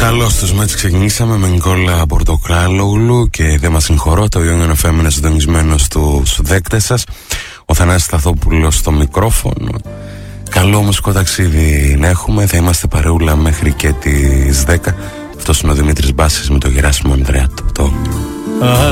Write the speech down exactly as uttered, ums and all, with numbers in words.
Καλώς τους Μέτς ξεκινήσαμε με Νικόλα Πορτοκάλογλου και δεν μας συγχωρώ. Το Ιόνιο εφ εμ είναι συντονισμένο στους δέκτες σας. Ο Θανάσης Σταθόπουλος στο μικρόφωνο. Καλό μουσικό ταξίδι να έχουμε. Θα είμαστε παρεούλα μέχρι και τις δέκα. Αυτός είναι ο Δημήτρης Μπάσης με το Γεράσιμο Ανδρεάτο. Το